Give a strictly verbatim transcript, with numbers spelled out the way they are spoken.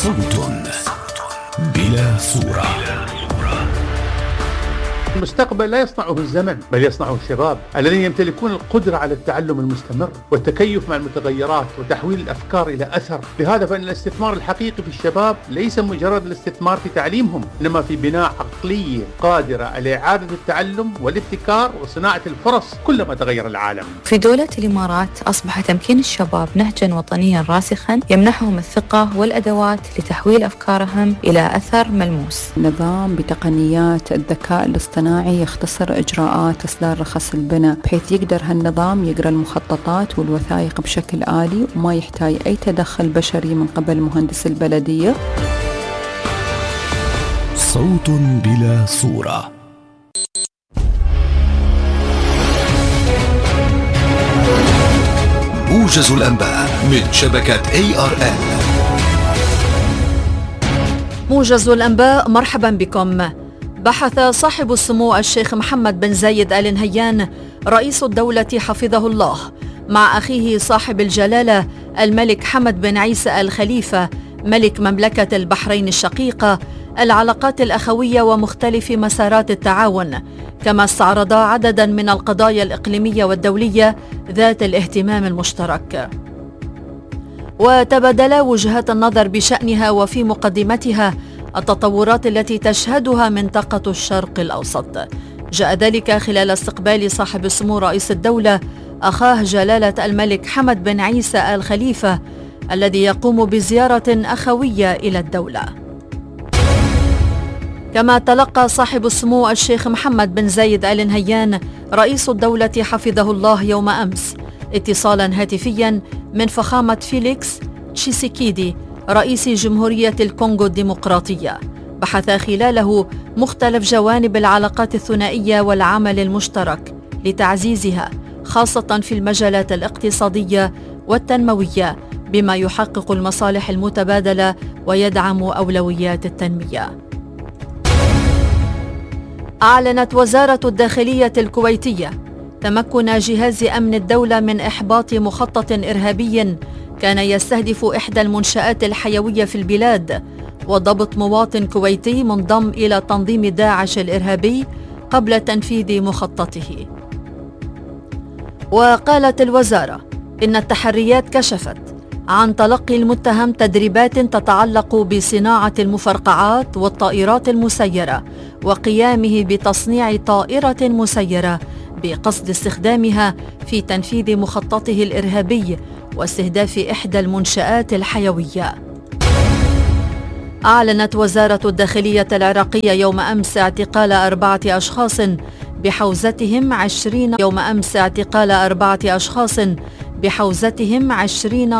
صوت بلا صورة. المستقبل لا يصنعه الزمن بل يصنعه الشباب الذين يمتلكون القدرة على التعلم المستمر والتكيف مع المتغيرات وتحويل الأفكار إلى أثر. لهذا فإن الاستثمار الحقيقي في الشباب ليس مجرد الاستثمار في تعليمهم، إنما في بناء عقلية قادرة على إعادة التعلم والابتكار وصناعة الفرص كلما تغير العالم. في دولة الإمارات أصبح تمكين الشباب نهجا وطنيا راسخا يمنحهم الثقة والأدوات لتحويل أفكارهم إلى أثر ملموس. نظام بتقنيات الذكاء الاصطناعي يختصر إجراءات إصدار رخص البناء، بحيث يقدر هالنظام يقرأ المخططات والوثائق بشكل آلي وما يحتاج أي تدخل بشري من قبل مهندس البلدية. صوت بلا صورة. موجز الأنباء من شبكة إيه آر إل. موجز الأنباء، مرحبا بكم. بحث صاحب السمو الشيخ محمد بن زايد آل نهيان رئيس الدولة حفظه الله مع أخيه صاحب الجلالة الملك حمد بن عيسى آل خليفة ملك مملكة البحرين الشقيقة العلاقات الأخوية ومختلف مسارات التعاون، كما استعرضا عددا من القضايا الإقليمية والدولية ذات الاهتمام المشترك، وتبادلا وجهات النظر بشأنها وفي مقدمتها التطورات التي تشهدها منطقة الشرق الأوسط. جاء ذلك خلال استقبال صاحب السمو رئيس الدولة أخاه جلالة الملك حمد بن عيسى آل خليفة الذي يقوم بزيارة أخوية إلى الدولة. كما تلقى صاحب السمو الشيخ محمد بن زايد آل نهيان رئيس الدولة حفظه الله يوم أمس اتصالا هاتفيا من فخامة فيليكس تشيسيكيدي رئيس جمهورية الكونغو الديمقراطية، بحث خلاله مختلف جوانب العلاقات الثنائية والعمل المشترك لتعزيزها، خاصة في المجالات الاقتصادية والتنموية، بما يحقق المصالح المتبادلة ويدعم أولويات التنمية. أعلنت وزارة الداخلية الكويتية تمكن جهاز أمن الدولة من إحباط مخطط إرهابي كان يستهدف إحدى المنشآت الحيوية في البلاد وضبط مواطن كويتي منضم إلى تنظيم داعش الإرهابي قبل تنفيذ مخططه. وقالت الوزارة إن التحريات كشفت عن تلقي المتهم تدريبات تتعلق بصناعة المفرقعات والطائرات المسيرة وقيامه بتصنيع طائرة مسيرة بقصد استخدامها في تنفيذ مخططه الإرهابي واستهداف إحدى المنشآت الحيوية. أعلنت وزارة الداخلية العراقية يوم أمس اعتقال أربعة أشخاص بحوزتهم عشرين يوم أمس اعتقال أربعة أشخاص بحوزتهم عشرين